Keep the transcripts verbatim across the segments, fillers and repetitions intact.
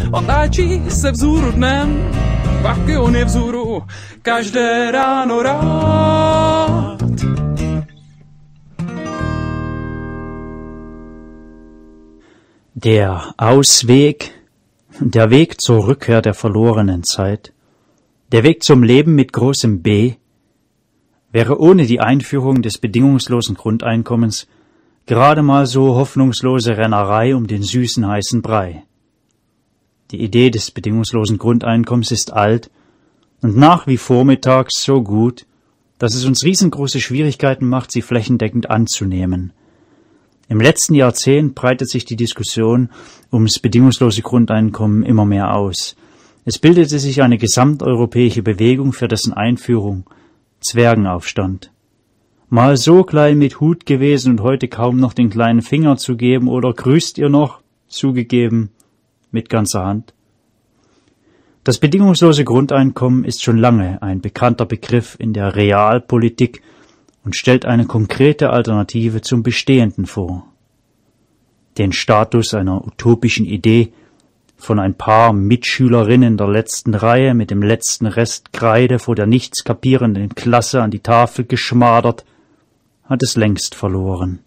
On táčí se vzhůru dnem, pak on je vzhůru každé ráno rád. Der Ausweg, der Weg zur Rückkehr der verlorenen Zeit, der Weg zum Leben mit großem B, wäre ohne die Einführung des bedingungslosen Grundeinkommens gerade mal so hoffnungslose Rennerei um den süßen heißen Brei. Die Idee des bedingungslosen Grundeinkommens ist alt und nach wie vormittags so gut, dass es uns riesengroße Schwierigkeiten macht, sie flächendeckend anzunehmen. Im letzten Jahrzehnt breitet sich die Diskussion ums bedingungslose Grundeinkommen immer mehr aus. Es bildete sich eine gesamteuropäische Bewegung für dessen Einführung, Zwergenaufstand. Mal so klein mit Hut gewesen und heute kaum noch den kleinen Finger zu geben oder grüßt ihr noch, zugegeben, mit ganzer Hand. Das bedingungslose Grundeinkommen ist schon lange ein bekannter Begriff in der Realpolitik und stellt eine konkrete Alternative zum Bestehenden vor. Den Status einer utopischen Idee, von ein paar Mitschülerinnen der letzten Reihe mit dem letzten Rest Kreide vor der nichts kapierenden Klasse an die Tafel geschmadert, hat es längst verloren.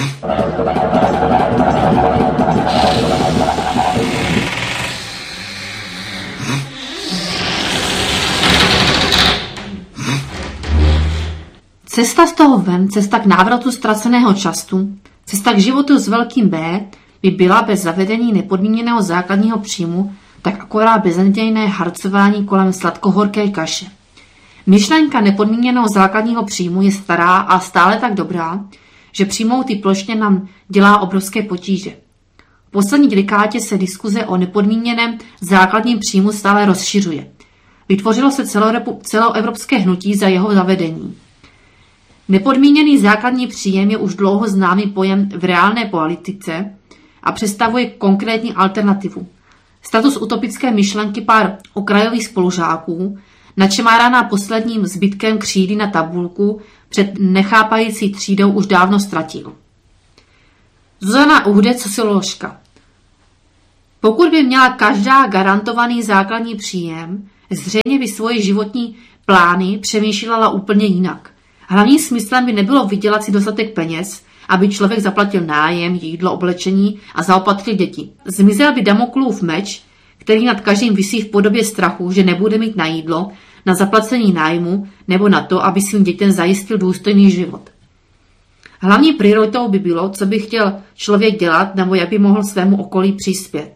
Cesta z toho ven, cesta k návratu ztraceného času, cesta k životu s velkým B by byla bez zavedení nepodmíněného základního příjmu tak akorát beznadějné harcování kolem sladkohorké kaše. Myšlenka nepodmíněného základního příjmu je stará a stále tak dobrá, že přijmout ji plošně nám dělá obrovské potíže. V poslední dekádě se diskuze o nepodmíněném základním příjmu stále rozšiřuje. Vytvořilo se celoevropské hnutí za jeho zavedení. Nepodmíněný základní příjem je už dlouho známý pojem v reálné politice a představuje konkrétní alternativu. Status utopické myšlenky pár okrajových spolužáků, načemáraná posledním zbytkem křídy na tabulku, před nechápající třídou už dávno ztratil. Zuzana Uhde, socioložka. Pokud by měla každá garantovaný základní příjem, zřejmě by svoje životní plány přemýšlela úplně jinak. Hlavním smyslem by nebylo vydělat si dostatek peněz, aby člověk zaplatil nájem, jídlo, oblečení a zaopatřil děti. Zmizel by Damoklův meč, který nad každým visí v podobě strachu, že nebude mít na jídlo, na zaplacení nájmu nebo na to, aby svým dětem zajistil důstojný život. Hlavní prioritou by bylo, co by chtěl člověk dělat nebo jak by mohl svému okolí přispět.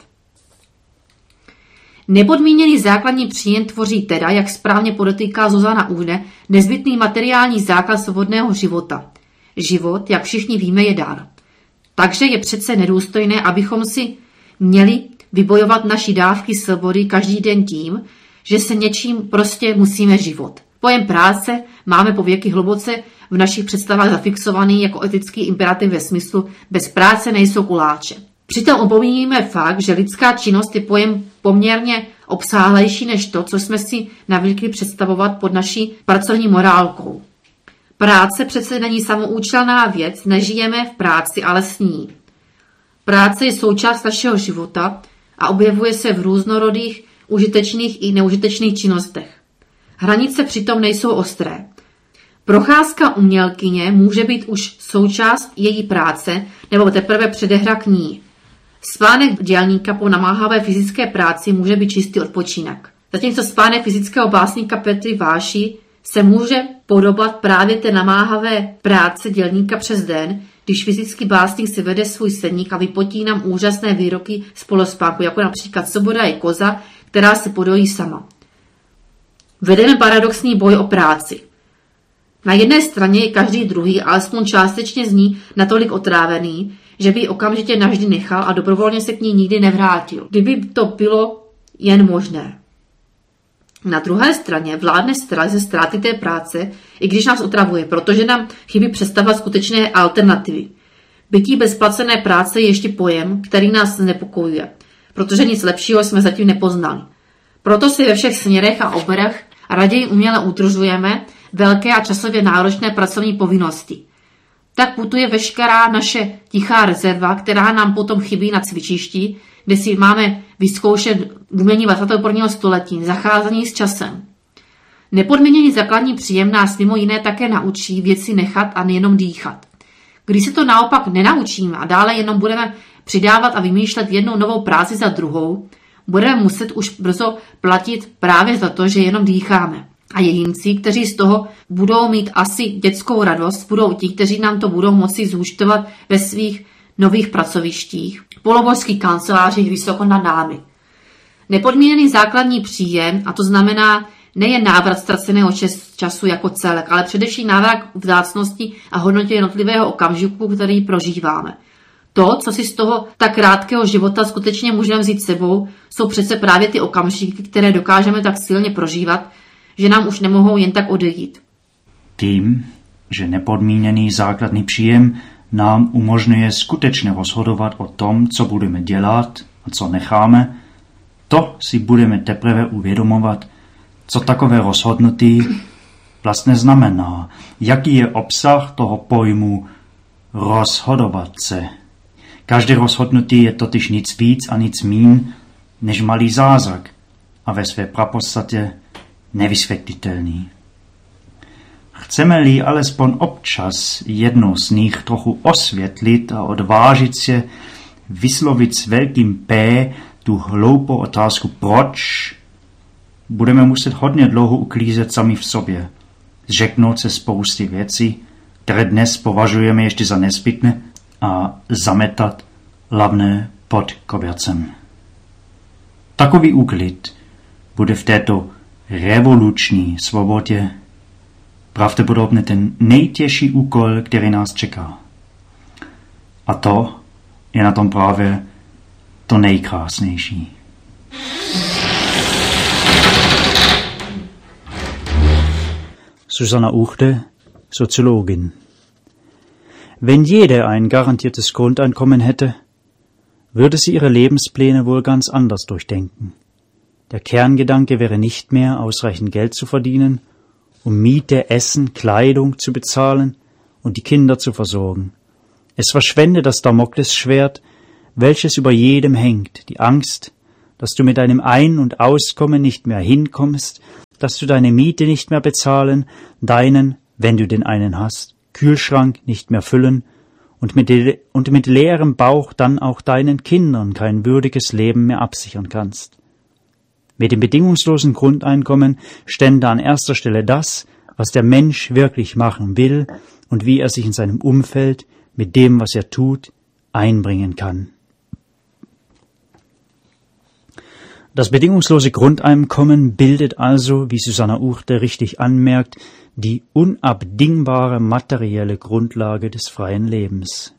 Nepodmíněný základní příjem tvoří teda, jak správně podotýká Zuzana Uhde, nezbytný materiální základ svobodného života. Život, jak všichni víme, je dar. Takže je přece nedůstojné, abychom si měli vybojovat naší dávky svobody každý den tím, že se něčím prostě musíme život. Pojem práce máme pověky hluboce v našich představách zafixovaný jako etický imperativ ve smyslu bez práce nejsou kuláče. Přitom opomíníme fakt, že lidská činnost je pojem poměrně obsáhlejší než to, co jsme si navykli představovat pod naší pracovní morálkou. Práce přece není samoučelná věc, nežijeme v práci, ale s ní. Práce je součást našeho života a objevuje se v různorodých, užitečných i neužitečných činnostech. Hranice přitom nejsou ostré. Procházka umělkyně může být už součást její práce nebo teprve předehra k ní. Spánek dělníka po namáhavé fyzické práci může být čistý odpočinek. Zatímco spánek fyzického básníka Petry Váši se může podobat právě té namáhavé práce dělníka přes den, když fyzický básník si vede svůj sedník a vypotí nám úžasné výroky z polospánku, jako například svoboda je koza, která se podojí sama. Vedeme paradoxní boj o práci. Na jedné straně je každý druhý, alespoň částečně z ní, natolik otrávený, že by ji okamžitě navždy nechal a dobrovolně se k ní nikdy nevrátil, kdyby to bylo jen možné. Na druhé straně vládne strach ze ztráty té práce, i když nás otravuje, protože nám chybí představa skutečné alternativy. Bytí bez placené práce je ještě pojem, který nás znepokojuje, protože nic lepšího jsme zatím nepoznali. Proto si ve všech směrech a oborech raději uměle udržujeme velké a časově náročné pracovní povinnosti. Tak putuje veškerá naše tichá rezerva, která nám potom chybí na cvičišti, kde si máme vyzkoušet umění dvacátého prvního století, zacházení s časem. Nepodmíněný základní příjem nás mimo jiné také naučí věci nechat a nejenom dýchat. Když se to naopak nenaučíme a dále jenom budeme přidávat a vymýšlet jednou novou práci za druhou, budeme muset už brzo platit právě za to, že jenom dýcháme. A jedinci, kteří z toho budou mít asi dětskou radost, budou ti, kteří nám to budou moci zúčtovat ve svých nových pracovištích, polobožských kancelářích vysoko nad námi. Nepodmíněný základní příjem, a to znamená nejen návrat ztraceného času jako celek, ale především návrat vzácnosti a hodnotě jednotlivého okamžiku, který prožíváme. To, co si z toho tak krátkého života skutečně můžeme vzít sebou, jsou přece právě ty okamžiky, které dokážeme tak silně prožívat, že nám už nemohou jen tak odejít. Tím, že nepodmíněný základní příjem nám umožňuje skutečně rozhodovat o tom, co budeme dělat a co necháme, to si budeme teprve uvědomovat, co takové rozhodnutí vlastně znamená, jaký je obsah toho pojmu rozhodovat se. Každé rozhodnutí je totiž nic víc a nic míň než malý zázrak a ve své prapodstatě nevysvětlitelný. Chceme-li alespoň občas jednou z nich trochu osvětlit a odvážit se vyslovit s velkým P tu hloupou otázku proč, budeme muset hodně dlouho uklízet sami v sobě, zřeknout se spousty věcí, které dnes považujeme ještě za nezbytné a zametat hlavné pod kobercem. Takový úklid bude v této revoluční svobodě pravděpodobně ten nejtěžší úkol, který nás čeká. A to je na tom právě to nejkrásnější. Susanna Uchte, Soziologin. Wenn jeder ein garantiertes Grundeinkommen hätte, würde sie ihre Lebenspläne wohl ganz anders durchdenken. Der Kerngedanke wäre nicht mehr, ausreichend Geld zu verdienen, um Miete, Essen, Kleidung zu bezahlen und die Kinder zu versorgen. Es verschwende das Damoklesschwert, welches über jedem hängt, die Angst, dass du mit deinem Ein- und Auskommen nicht mehr hinkommst, dass du deine Miete nicht mehr bezahlen, deinen, wenn du den einen hast, Kühlschrank nicht mehr füllen und mit, le- und mit leerem Bauch dann auch deinen Kindern kein würdiges Leben mehr absichern kannst. Mit dem bedingungslosen Grundeinkommen stände an erster Stelle das, was der Mensch wirklich machen will und wie er sich in seinem Umfeld mit dem, was er tut, einbringen kann. Das bedingungslose Grundeinkommen bildet also, wie Susanna Uchte richtig anmerkt, die unabdingbare materielle Grundlage des freien Lebens.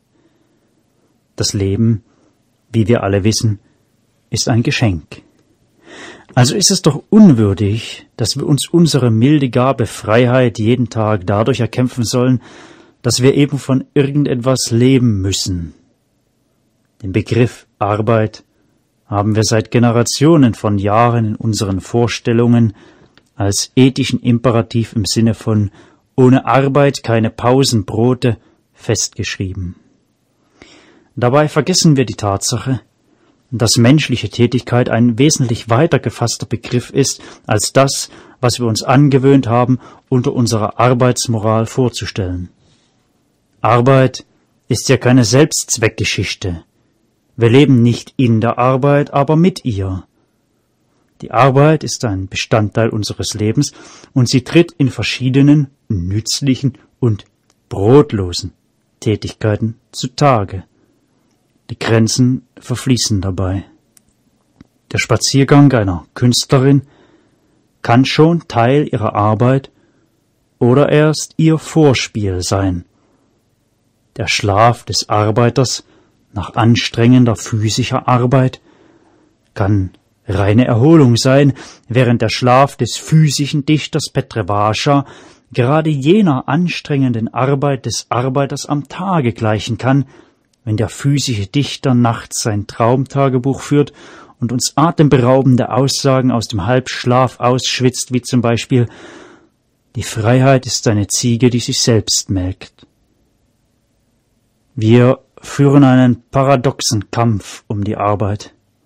Das Leben, wie wir alle wissen, ist ein Geschenk. Also ist es doch unwürdig, dass wir uns unsere milde Gabe Freiheit jeden Tag dadurch erkämpfen sollen, dass wir eben von irgendetwas leben müssen. Den Begriff Arbeit haben wir seit Generationen von Jahren in unseren Vorstellungen als ethischen Imperativ im Sinne von ohne Arbeit keine Pausenbrote festgeschrieben. Dabei vergessen wir die Tatsache, dass menschliche Tätigkeit ein wesentlich weiter gefasster Begriff ist als das, was wir uns angewöhnt haben, unter unserer Arbeitsmoral vorzustellen. Arbeit ist ja keine Selbstzweckgeschichte. Wir leben nicht in der Arbeit, aber mit ihr. Die Arbeit ist ein Bestandteil unseres Lebens und sie tritt in verschiedenen nützlichen und brotlosen Tätigkeiten zutage. Die Grenzen verfließen dabei. Der Spaziergang einer Künstlerin kann schon Teil ihrer Arbeit oder erst ihr Vorspiel sein. Der Schlaf des Arbeiters nach anstrengender physischer Arbeit kann reine Erholung sein, während der Schlaf des physischen Dichters Petrevascha gerade jener anstrengenden Arbeit des Arbeiters am Tage gleichen kann, wenn der physische Dichter nachts sein Traumtagebuch führt und uns atemberaubende Aussagen aus dem Halbschlaf ausschwitzt, wie zum Beispiel: Die Freiheit ist eine Ziege, die sich selbst melkt. Wir führen einen paradoxen Kampf um die Arbeit.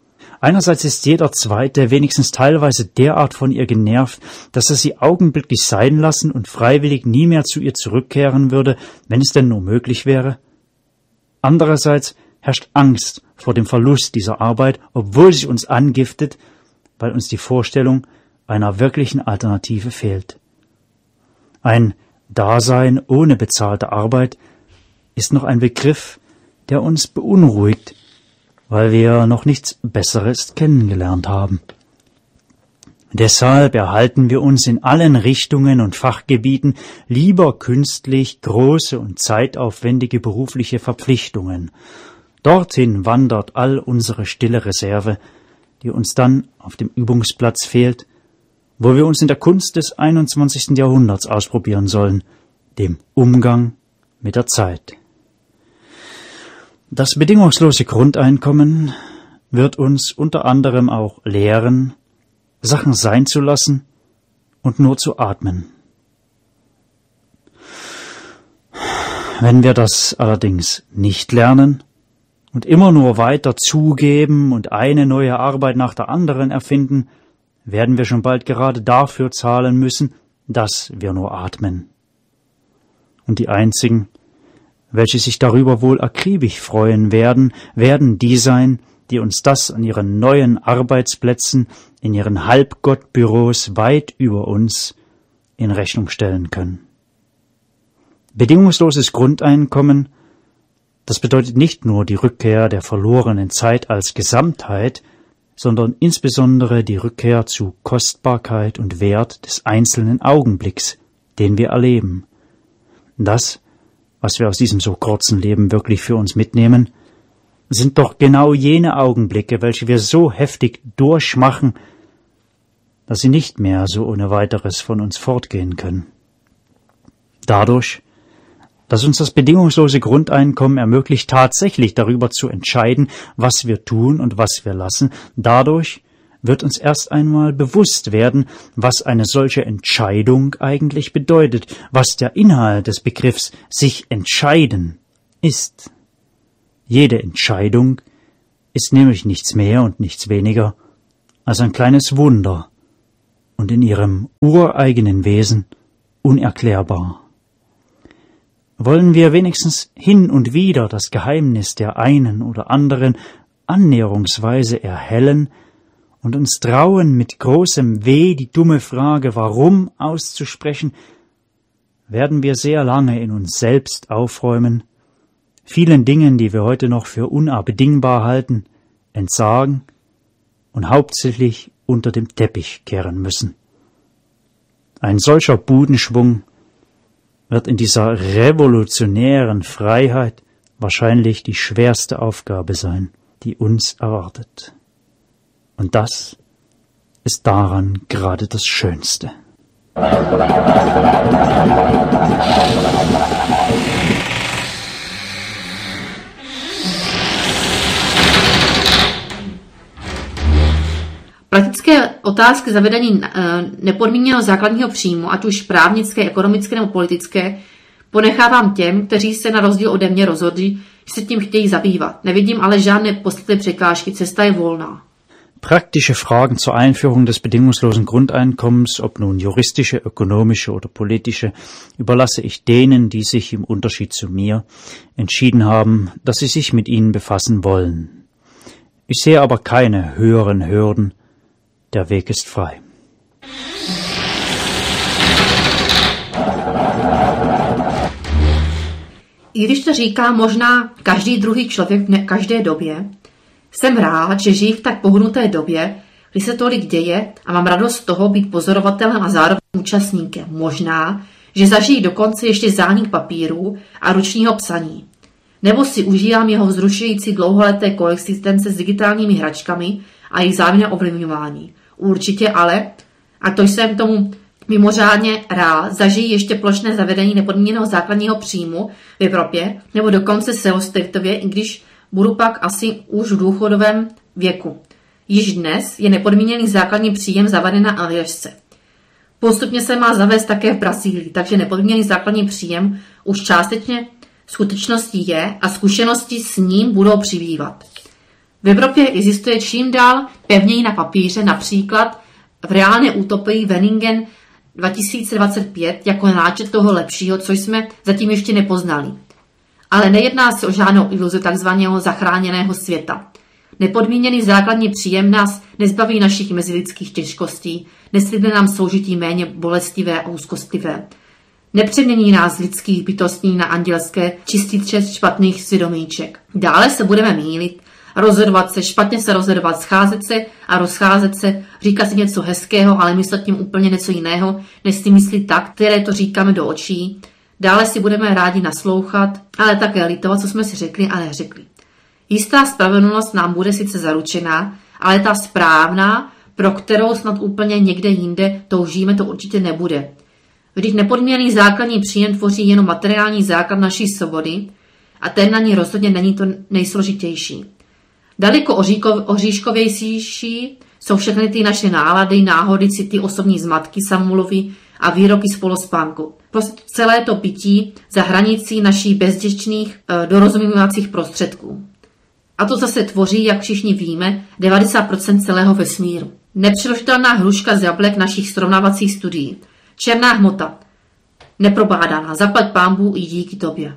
Einerseits ist jeder Zweite wenigstens teilweise derart von ihr genervt, dass er sie augenblicklich sein lassen und freiwillig nie mehr zu ihr zurückkehren würde, wenn es denn nur möglich wäre. Andererseits herrscht Angst vor dem Verlust dieser Arbeit, obwohl sie uns angiftet, weil uns die Vorstellung einer wirklichen Alternative fehlt. Ein Dasein ohne bezahlte Arbeit ist noch ein Begriff, der uns beunruhigt, weil wir noch nichts Besseres kennengelernt haben. Deshalb erhalten wir uns in allen Richtungen und Fachgebieten lieber künstlich große und zeitaufwendige berufliche Verpflichtungen. Dorthin wandert all unsere stille Reserve, die uns dann auf dem Übungsplatz fehlt, wo wir uns in der Kunst des einundzwanzigsten Jahrhunderts ausprobieren sollen, dem Umgang mit der Zeit. Das bedingungslose Grundeinkommen wird uns unter anderem auch lehren, Sachen sein zu lassen und nur zu atmen. Wenn wir das allerdings nicht lernen und immer nur weiter zugeben und eine neue Arbeit nach der anderen erfinden, werden wir schon bald gerade dafür zahlen müssen, dass wir nur atmen. Und die einzigen, welche sich darüber wohl akribisch freuen werden, werden die sein, die uns das an ihren neuen Arbeitsplätzen, in ihren Halbgottbüros weit über uns in Rechnung stellen können. Bedingungsloses Grundeinkommen, das bedeutet nicht nur die Rückkehr der verlorenen Zeit als Gesamtheit, sondern insbesondere die Rückkehr zu Kostbarkeit und Wert des einzelnen Augenblicks, den wir erleben. Das, was wir aus diesem so kurzen Leben wirklich für uns mitnehmen, sind doch genau jene Augenblicke, welche wir so heftig durchmachen, dass sie nicht mehr so ohne weiteres von uns fortgehen können. Dadurch, dass uns das bedingungslose Grundeinkommen ermöglicht, tatsächlich darüber zu entscheiden, was wir tun und was wir lassen, dadurch wird uns erst einmal bewusst werden, was eine solche Entscheidung eigentlich bedeutet, was der Inhalt des Begriffs sich entscheiden ist. Jede Entscheidung ist nämlich nichts mehr und nichts weniger als ein kleines Wunder und in ihrem ureigenen Wesen unerklärbar. Wollen wir wenigstens hin und wieder das Geheimnis der einen oder anderen annäherungsweise erhellen und uns trauen, mit großem Weh die dumme Frage »Warum?« auszusprechen, werden wir sehr lange in uns selbst aufräumen, vielen Dingen, die wir heute noch für unabdingbar halten, entsagen und hauptsächlich unter dem Teppich kehren müssen. Ein solcher Budenschwung wird in dieser revolutionären Freiheit wahrscheinlich die schwerste Aufgabe sein, die uns erwartet. Und das ist daran gerade das Schönste. Praktické otázky zavedení nepodmíněného základního příjmu, ať už právnické, ekonomické nebo politické, ponechávám těm, kteří se na rozdíl ode mě rozhodli, že se tím chtějí zabývat. Nevidím ale žádné podstatné překážky, cesta je volná. Praktische Fragen zur Einführung des bedingungslosen Grundeinkommens, ob nun juristische, ökonomische oder politische, überlasse ich denen, die sich im Unterschied zu mir entschieden haben, dass sie sich mit ihnen befassen wollen. Ich sehe aber keine höheren Hürden. Der Weg ist frei. I když to říká možná každý druhý člověk v každé době, jsem rád, že žiji v tak pohnuté době, kdy se tolik děje a mám radost z toho být pozorovatelem a zároveň účastníkem. Možná, že zažijí dokonce ještě zánik papíru a ručního psaní. Nebo si užívám jeho vzrušující dlouholeté koexistence s digitálními hračkami a jejich zájemné ovlivňování. Určitě ale, a to jsem tomu mimořádně rád, zažijí ještě plošné zavedení nepodmíněného základního příjmu v Evropě nebo dokonce celosvětově, i když budu pak asi už v důchodovém věku. Již dnes je nepodmíněný základní příjem zaveden na Aljašce. Postupně se má zavést také v Brazílii, takže nepodmíněný základní příjem už částečně skutečností je a zkušenosti s ním budou přibývat. V Evropě existuje čím dál pevněji na papíře, například v reálné utopii Wenningen dva tisíce dvacet pět jako náčrt toho lepšího, co jsme zatím ještě nepoznali. Ale nejedná se o žádnou iluzi takzvaného zachráněného světa. Nepodmíněný základní příjem nás nezbaví našich mezilidských těžkostí, neslibne nám soužití méně bolestivé a úzkostlivé. Nepřemění nás lidských bytostí na andělské čističe špatných svědomíček. Dále se budeme mýlit, rozhodovat se, špatně se rozhodovat, scházet se a rozcházet se, říkat si něco hezkého, ale myslet tím úplně něco jiného, než si myslí tak, které to říkáme do očí. Dále si budeme rádi naslouchat, ale také litovat, co jsme si řekli a neřekli. Jistá spravedlnost nám bude sice zaručená, ale ta správná, pro kterou snad úplně někde jinde toužíme, to určitě nebude. Vždyť nepodmíněný základní příjem tvoří jenom materiální základ naší svobody a ten na ní rozhodně není to nejsložitější. Daleko oříškovější jsou všechny ty naše nálady, náhody, city, osobní zmatky, samomluvy a výroky z polospánku. Prostě celé to pití za hranicí našich bezděčných e, dorozumívacích prostředků. A to zase tvoří, jak všichni víme, devadesát procent celého vesmíru. Nepřeložitelná hruška z jablek našich srovnávacích studií. Černá hmota. Neprobádaná. Zaplať pánbů i díky tobě.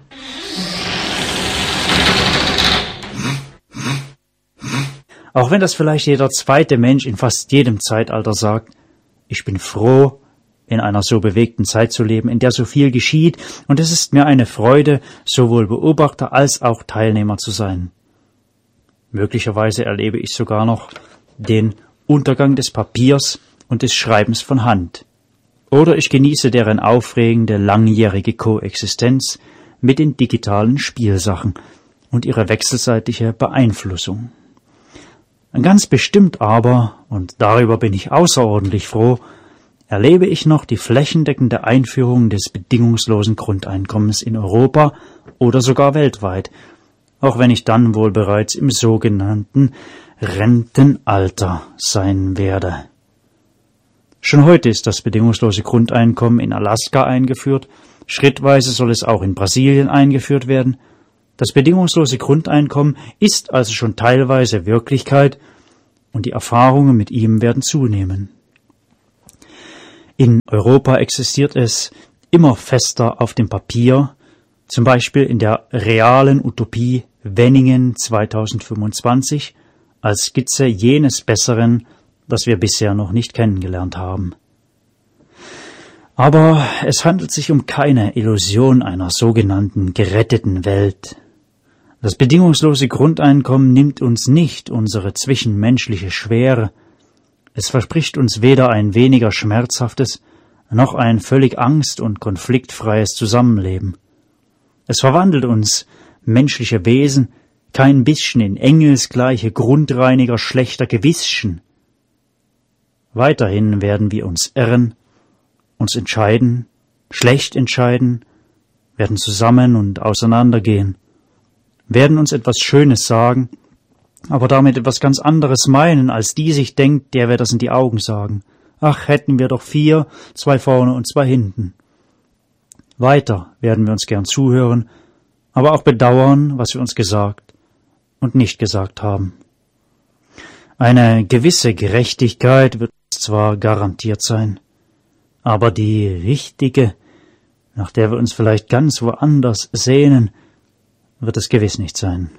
Auch wenn das vielleicht jeder zweite Mensch in fast jedem Zeitalter sagt, ich bin froh, in einer so bewegten Zeit zu leben, in der so viel geschieht, und es ist mir eine Freude, sowohl Beobachter als auch Teilnehmer zu sein. Möglicherweise erlebe ich sogar noch den Untergang des Papiers und des Schreibens von Hand. Oder ich genieße deren aufregende, langjährige Koexistenz mit den digitalen Spielsachen und ihre wechselseitige Beeinflussung. Ganz bestimmt aber, und darüber bin ich außerordentlich froh, erlebe ich noch die flächendeckende Einführung des bedingungslosen Grundeinkommens in Europa oder sogar weltweit, auch wenn ich dann wohl bereits im sogenannten Rentenalter sein werde. Schon heute ist das bedingungslose Grundeinkommen in Alaska eingeführt, schrittweise soll es auch in Brasilien eingeführt werden. Das bedingungslose Grundeinkommen ist also schon teilweise Wirklichkeit und die Erfahrungen mit ihm werden zunehmen. In Europa existiert es immer fester auf dem Papier, zum Beispiel in der realen Utopie Wenningen zweitausendfünfundzwanzig als Skizze jenes Besseren, das wir bisher noch nicht kennengelernt haben. Aber es handelt sich um keine Illusion einer sogenannten geretteten Welt. Das bedingungslose Grundeinkommen nimmt uns nicht unsere zwischenmenschliche Schwere. Es verspricht uns weder ein weniger schmerzhaftes noch ein völlig angst- und konfliktfreies Zusammenleben. Es verwandelt uns, menschliche Wesen, kein bisschen in engelsgleiche Grundreiniger schlechter Gewisschen. Weiterhin werden wir uns irren, uns entscheiden, schlecht entscheiden, werden zusammen und auseinandergehen, werden uns etwas Schönes sagen, aber damit etwas ganz anderes meinen, als die sich denkt, der wir das in die Augen sagen. Ach, hätten wir doch vier, zwei vorne und zwei hinten. Weiter werden wir uns gern zuhören, aber auch bedauern, was wir uns gesagt und nicht gesagt haben. Eine gewisse Gerechtigkeit wird zwar garantiert sein, aber die richtige, nach der wir uns vielleicht ganz woanders sehnen, wird es gewiss nicht sein.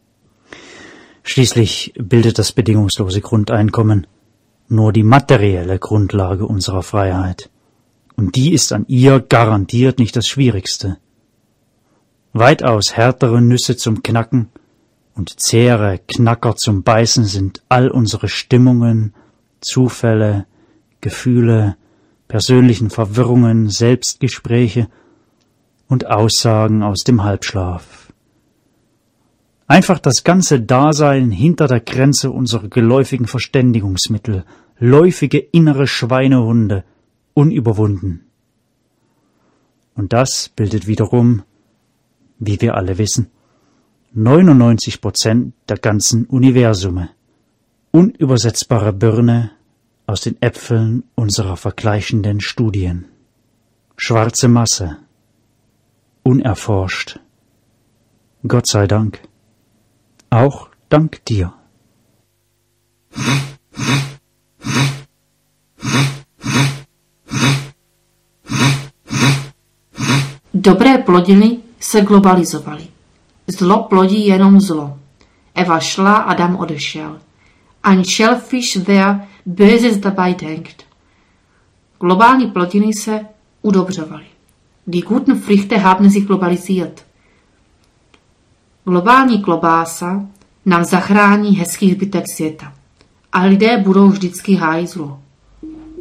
Schließlich bildet das bedingungslose Grundeinkommen nur die materielle Grundlage unserer Freiheit, und die ist an ihr garantiert nicht das Schwierigste. Weitaus härtere Nüsse zum Knacken und zähere Knacker zum Beißen sind all unsere Stimmungen, Zufälle, Gefühle, persönlichen Verwirrungen, Selbstgespräche und Aussagen aus dem Halbschlaf. Einfach das ganze Dasein hinter der Grenze unserer geläufigen Verständigungsmittel, läufige innere Schweinehunde, unüberwunden. Und das bildet wiederum, wie wir alle wissen, neunundneunzig Prozent der ganzen Universume, unübersetzbare Birne aus den Äpfeln unserer vergleichenden Studien. Schwarze Masse, unerforscht. Gott sei Dank. Auch dank dir. Dobré plodiny se globalizovaly. Zlo plodí jenom zlo. Eva šla, Adam odešel. Ein Shellfish, wer Böses dabei denkt. Globální plodiny se udobřovaly. Die guten Früchte haben sich globalisiert. Globální klobása nám zachrání hezký zbytek světa. A lidé budou vždycky hájit zlo.